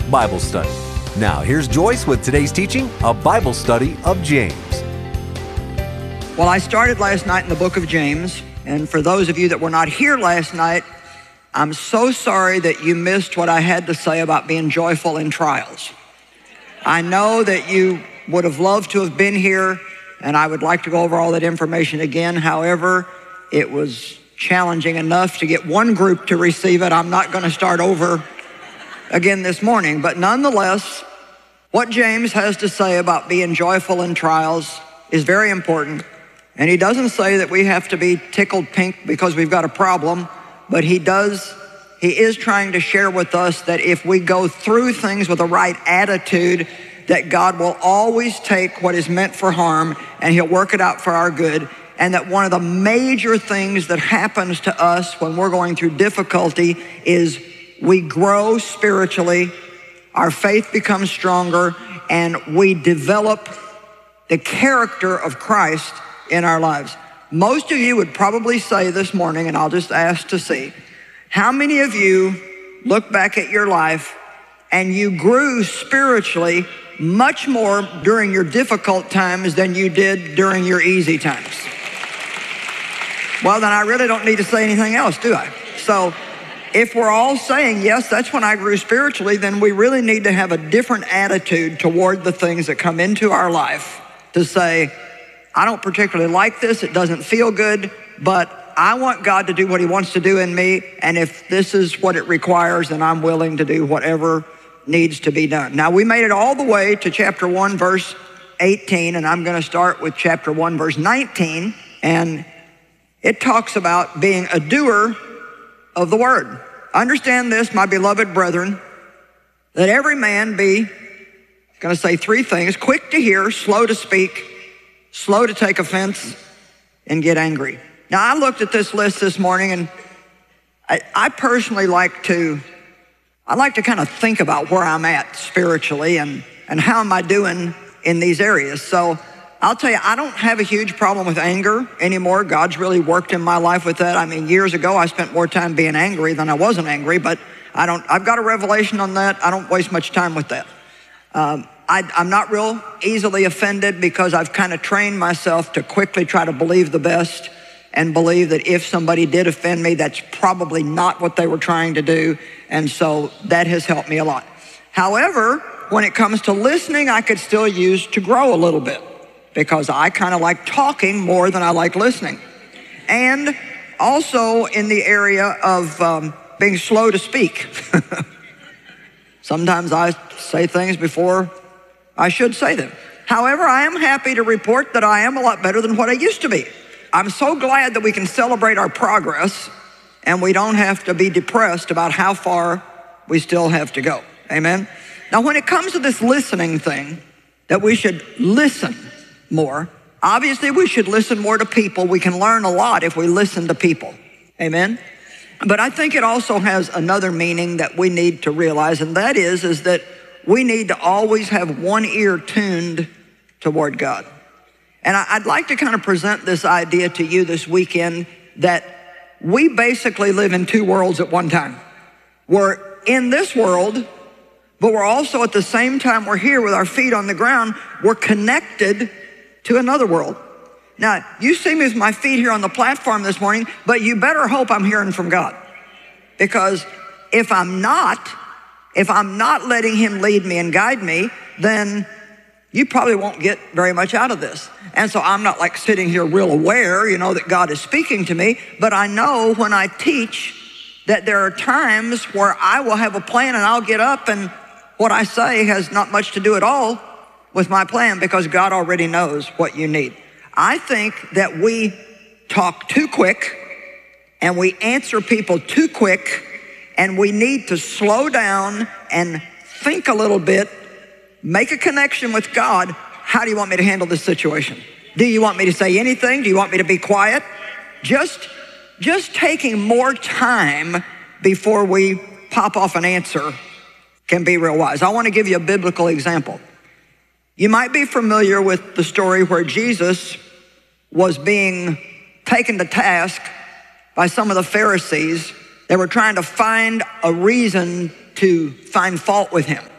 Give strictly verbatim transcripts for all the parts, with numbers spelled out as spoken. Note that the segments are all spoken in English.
Bible Study. Now, here's Joyce with today's teaching, a Bible study of James. Well, I started last night in the book of James, and for those of you that were not here last night, I'm so sorry that you missed what I had to say about being joyful in trials. I know that you would have loved to have been here, and I would like to go over all that information again. However, it was challenging enough to get one group to receive it. I'm not going to start over again this morning, but nonetheless, what James has to say about being joyful in trials is very important. And he doesn't say that we have to be tickled pink because we've got a problem, but he does, he is trying to share with us that if we go through things with the right attitude, that God will always take what is meant for harm and he'll work it out for our good. And that one of the major things that happens to us when we're going through difficulty is we grow spiritually, our faith becomes stronger, and we develop the character of Christ in our lives. Most of you would probably say this morning, and I'll just ask to see, how many of you look back at your life and you grew spiritually much more during your difficult times than you did during your easy times? Well, then I really don't need to say anything else, do I? So if we're all saying, yes, that's when I grew spiritually, then we really need to have a different attitude toward the things that come into our life to say, I don't particularly like this, it doesn't feel good, but I want God to do what he wants to do in me, and if this is what it requires, then I'm willing to do whatever needs to be done. Now, we made it all the way to chapter one, verse eighteen, and I'm going to start with chapter one, verse nineteen, and it talks about being a doer of the word. Understand this, my beloved brethren, that every man be, going to say three things, quick to hear, slow to speak, slow to take offense, and get angry. Now, I looked at this list this morning, and I, I personally like to, I like to kind of think about where I'm at spiritually and, and how am I doing in these areas. So I'll tell you, I don't have a huge problem with anger anymore. God's really worked in my life with that. I mean, years ago, I spent more time being angry than I wasn't angry, but I don't, I've got a revelation on that. I don't waste much time with that. Um, I, I'm not real easily offended because I've kind of trained myself to quickly try to believe the best and believe that if somebody did offend me, that's probably not what they were trying to do. And so that has helped me a lot. However, when it comes to listening, I could still use to grow a little bit because I kind of like talking more than I like listening. And also in the area of um, being slow to speak. Sometimes I say things before I should say them. However, I am happy to report that I am a lot better than what I used to be. I'm so glad that we can celebrate our progress and we don't have to be depressed about how far we still have to go. Amen? Now, when it comes to this listening thing, that we should listen more, obviously we should listen more to people. We can learn a lot if we listen to people. Amen? But I think it also has another meaning that we need to realize, and that is, is that we need to always have one ear tuned toward God. And I'd like to kind of present this idea to you this weekend that we basically live in two worlds at one time. We're in this world, but we're also at the same time we're here with our feet on the ground, we're connected to another world. Now, you see me with my feet here on the platform this morning, but you better hope I'm hearing from God. Because if I'm not, if I'm not letting him lead me and guide me, then you probably won't get very much out of this. And so I'm not like sitting here real aware, you know, that God is speaking to me, but I know when I teach that there are times where I will have a plan and I'll get up and what I say has not much to do at all with my plan because God already knows what you need. I think that we talk too quick and we answer people too quick and we need to slow down and think a little bit, make a connection with God. How do you want me to handle this situation? Do you want me to say anything? Do you want me to be quiet? Just, just taking more time before we pop off an answer can be real wise. I want to give you a biblical example. You might be familiar with the story where Jesus was being taken to task by some of the Pharisees. They were trying to find a reason to find fault with him.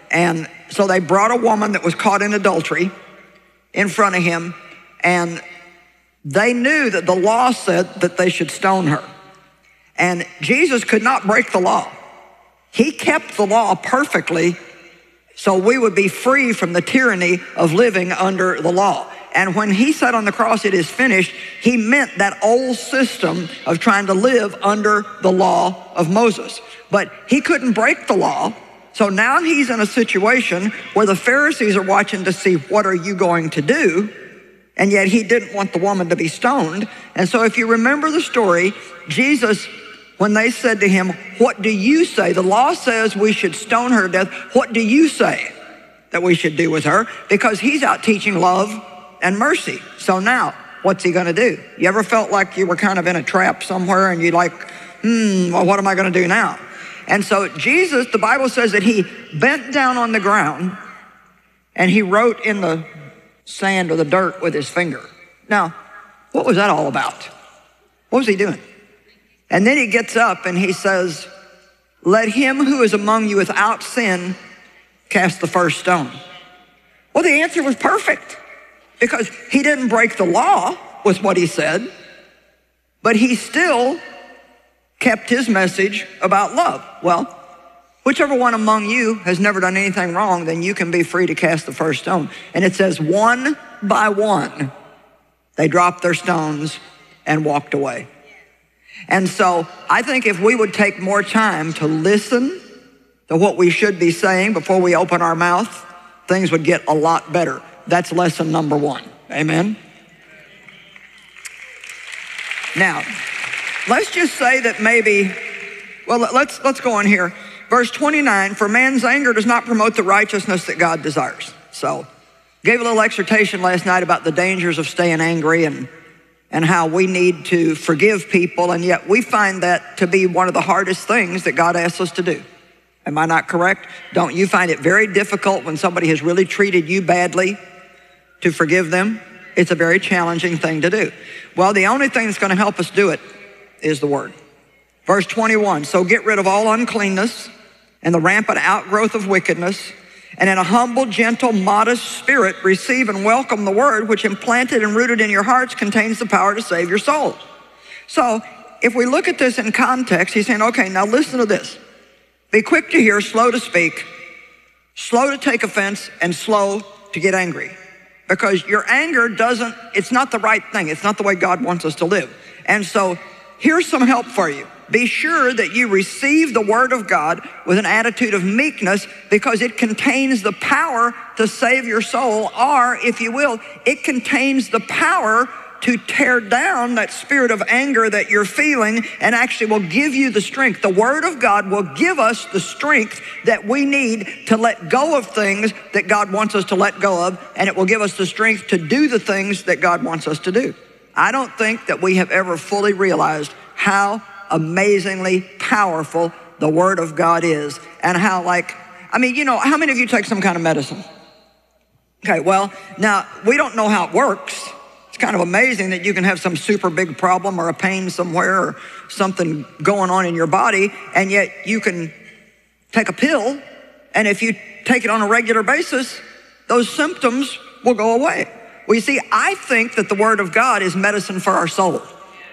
And so they brought a woman that was caught in adultery in front of him, and they knew that the law said that they should stone her. And Jesus could not break the law. He kept the law perfectly so we would be free from the tyranny of living under the law. And when he said on the cross, "It is finished," he meant that old system of trying to live under the law of Moses. But he couldn't break the law. So now he's in a situation where the Pharisees are watching to see, what are you going to do? And yet he didn't want the woman to be stoned. And so if you remember the story, Jesus, when they said to him, "What do you say? The law says we should stone her to death. What do you say that we should do with her?" Because he's out teaching love and mercy. So now, what's he gonna do? You ever felt like you were kind of in a trap somewhere and you're like, hmm, well, what am I gonna do now? And so Jesus, the Bible says that he bent down on the ground and he wrote in the sand or the dirt with his finger. Now, what was that all about? What was he doing? And then he gets up and he says, "Let him who is among you without sin cast the first stone." Well, the answer was perfect because he didn't break the law with what he said, but he still kept his message about love. Well, whichever one among you has never done anything wrong, then you can be free to cast the first stone. And it says one by one, they dropped their stones and walked away. And so I think if we would take more time to listen to what we should be saying before we open our mouth, things would get a lot better. That's lesson number one. Amen? Now, let's just say that maybe, well, let's, let's go on here. Verse twenty-nine, "For man's anger does not promote the righteousness that God desires." So, gave a little exhortation last night about the dangers of staying angry and, and how we need to forgive people, and yet we find that to be one of the hardest things that God asks us to do. Am I not correct? Don't you find it very difficult when somebody has really treated you badly to forgive them? It's a very challenging thing to do. Well, the only thing that's going to help us do it is the word. Verse twenty-one, "So get rid of all uncleanness and the rampant outgrowth of wickedness, and in a humble, gentle, modest spirit, receive and welcome the word, which implanted and rooted in your hearts contains the power to save your souls." So if we look at this in context, he's saying, okay, now listen to this. Be quick to hear, slow to speak, slow to take offense, and slow to get angry. Because your anger doesn't, it's not the right thing. It's not the way God wants us to live. And so here's some help for you. Be sure that you receive the word of God with an attitude of meekness, because it contains the power to save your soul, or if you will, it contains the power to tear down that spirit of anger that you're feeling, and actually will give you the strength. The word of God will give us the strength that we need to let go of things that God wants us to let go of, and it will give us the strength to do the things that God wants us to do. I don't think that we have ever fully realized how amazingly powerful the word of God is, and how, like, I mean, you know, how many of you take some kind of medicine? Okay, well, now we don't know how it works. It's kind of amazing that you can have some super big problem or a pain somewhere or something going on in your body, and yet you can take a pill, and if you take it on a regular basis, those symptoms will go away. Well, you see, I think that the word of God is medicine for our soul.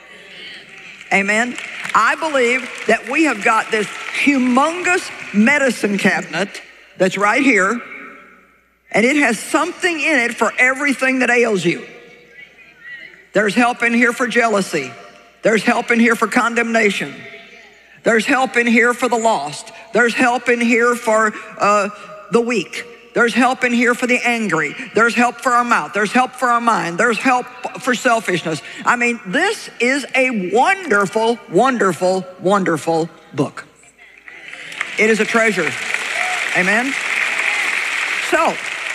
Amen. I believe that we have got this humongous medicine cabinet that's right here, and it has something in it for everything that ails you. There's help in here for jealousy. There's help in here for condemnation. There's help in here for the lost. There's help in here for uh, the weak. There's help in here for the angry. There's help for our mouth. There's help for our mind. There's help for selfishness. I mean, this is a wonderful, wonderful, wonderful book. It is a treasure. Amen? So,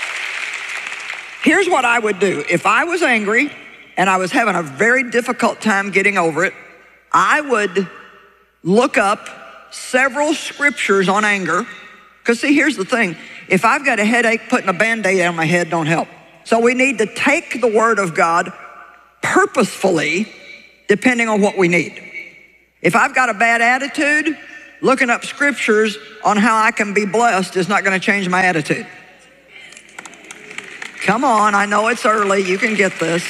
here's what I would do. If I was angry and I was having a very difficult time getting over it, I would look up several scriptures on anger. Because see, here's the thing. If I've got a headache, putting a Band-Aid on my head don't help. So we need to take the word of God purposefully, depending on what we need. If I've got a bad attitude, looking up scriptures on how I can be blessed is not going to change my attitude. Come on, I know it's early. You can get this.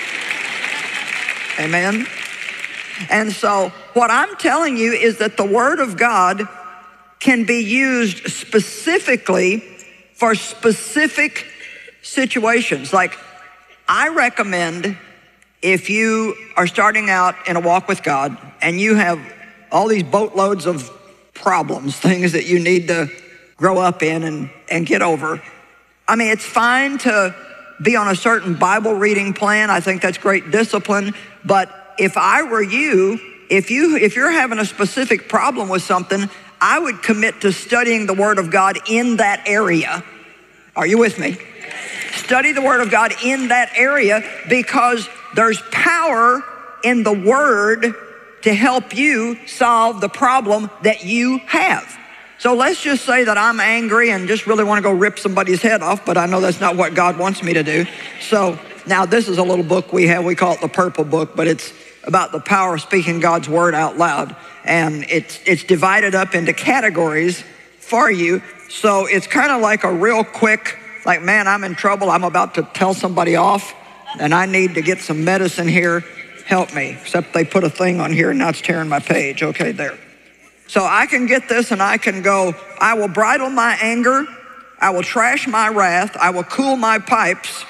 Amen. And so what I'm telling you is that the Word of God can be used specifically for specific situations. Like, I recommend if you are starting out in a walk with God and you have all these boatloads of problems, things that you need to grow up in and, and get over. I mean, it's fine to be on a certain Bible reading plan. I think that's great discipline. But if I were you, if you, if you're having a specific problem with something, I would commit to studying the Word of God in that area. Are you with me? Study the Word of God in that area, because there's power in the Word to help you solve the problem that you have. So let's just say that I'm angry and just really want to go rip somebody's head off, but I know that's not what God wants me to do. So now this is a little book we have. We call it the Purple Book, but it's about the power of speaking God's Word out loud. And it's, it's divided up into categories for you. So it's kind of like a real quick, like, man, I'm in trouble. I'm about to tell somebody off and I need to get some medicine here. Help me. Except they put a thing on here and now it's tearing my page. Okay, there. So I can get this and I can go, I will bridle my anger. I will trash my wrath. I will cool my pipes.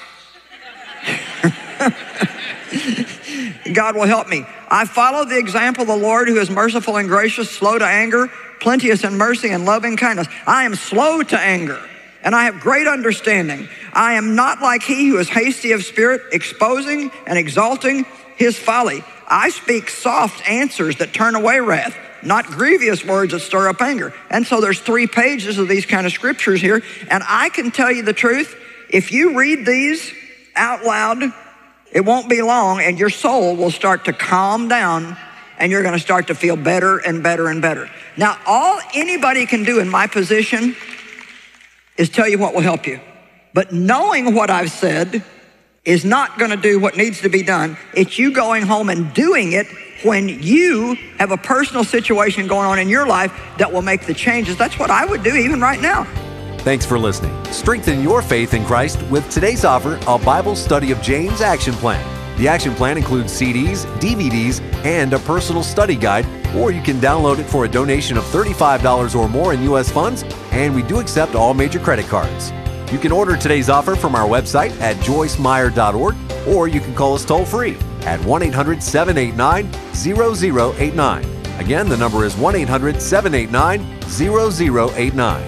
God will help me. I follow the example of the Lord, who is merciful and gracious, slow to anger, plenteous in mercy and loving kindness. I am slow to anger, and I have great understanding. I am not like he who is hasty of spirit, exposing and exalting his folly. I speak soft answers that turn away wrath, not grievous words that stir up anger. And so there's three pages of these kind of scriptures here. And I can tell you the truth, if you read these out loud, it won't be long and your soul will start to calm down and you're going to start to feel better and better and better. Now, all anybody can do in my position is tell you what will help you. But knowing what I've said is not going to do what needs to be done. It's you going home and doing it when you have a personal situation going on in your life that will make the changes. That's what I would do even right now. Thanks for listening. Strengthen your faith in Christ with today's offer, a Bible Study of James Action Plan. The Action Plan includes C Ds, D V Ds, and a personal study guide, or you can download it for a donation of thirty-five dollars or more in U S funds, and we do accept all major credit cards. You can order today's offer from our website at joyce meyer dot org, or you can call us toll-free at one eight hundred, seven eight nine, zero zero eight nine. Again, the number is one eight hundred, seven eight nine, zero zero eight nine.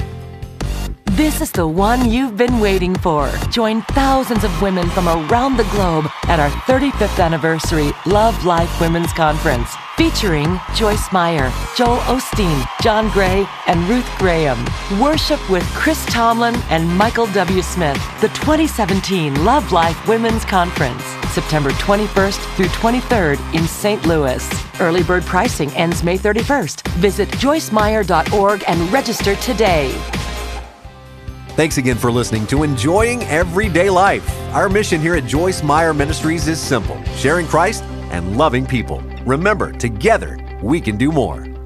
This is the one you've been waiting for. Join thousands of women from around the globe at our thirty-fifth anniversary Love Life Women's Conference, featuring Joyce Meyer, Joel Osteen, John Gray, and Ruth Graham. Worship with Chris Tomlin and Michael W. Smith. The twenty seventeen Love Life Women's Conference, September twenty-first through twenty-third in Saint Louis. Early bird pricing ends May thirty-first. Visit joyce meyer dot org and register today. Thanks again for listening to Enjoying Everyday Life. Our mission here at Joyce Meyer Ministries is simple: sharing Christ and loving people. Remember, together we can do more.